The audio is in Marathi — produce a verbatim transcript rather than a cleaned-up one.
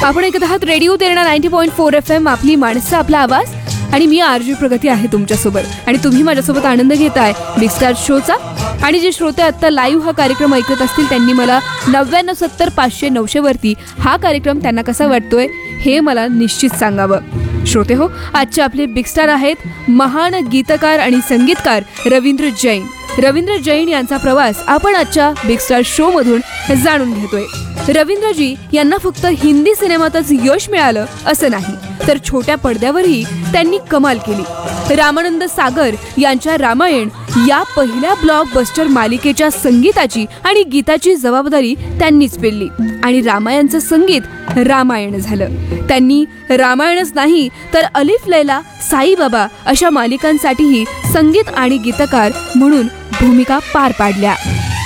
आपण ऐकत आहात radio Terna ninety point four F M, आपली माणसं आपला आवाज. आणि मी आरजी प्रगती आहे तुमच्यासोबत, आणि तुम्ही माझ्यासोबत आनंद घेताय बिग स्टार शोचा. आणि जे श्रोते आत्ता लाईव्ह हा कार्यक्रम ऐकत असतील त्यांनी मला नव्याण्णव सत्तर पाचशे नऊशे वरती हा कार्यक्रम त्यांना कसा वाटतोय हे मला निश्चित सांगावं. श्रोते हो, आजचे आपले बिग स्टार आहेत महान गीतकार आणि संगीतकार रवींद्र जैन. रवींद्र जैन यांचा प्रवास आपण आजच्या बिग स्टार शो मधून जाणून घेतोय. रवींद्रजी यांना फक्त हिंदी सिनेमातच यश मिळालं असं नाही, तर छोट्या पडद्यावरही त्यांनी कमाल केली. रामानंद सागर यांच्या रामायण या पहिल्या ब्लॉकबस्टर मालिकेच्या संगीताची आणि गीताची जबाबदारी त्यांनीच पेलली, आणि रामायणचं संगीत रामायण झालं. त्यांनी रामायणच नाही तर अलिफ लैला, साईबाबा अशा मालिकांसाठीही संगीत आणि गीतकार म्हणून भूमिका पार पाडल्या.